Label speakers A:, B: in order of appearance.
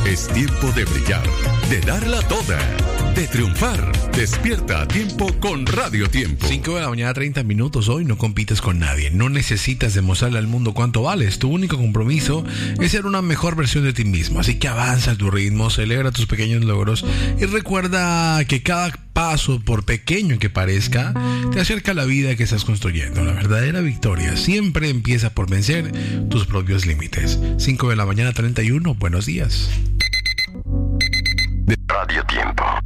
A: Es tiempo de brillar, de darla toda, de triunfar. Despierta a tiempo con Radio Tiempo.
B: 5 de la mañana, 30 minutos. Hoy no compites con nadie. No necesitas demostrarle al mundo cuánto vales. Tu único compromiso es ser una mejor versión de ti mismo. Así que avanza a tu ritmo, celebra tus pequeños logros y recuerda que cada paso, por pequeño que parezca, te acerca a la vida que estás construyendo. La verdadera victoria siempre empieza por vencer tus propios límites. 5 de la mañana, 31. Buenos días.
A: Radio Tiempo.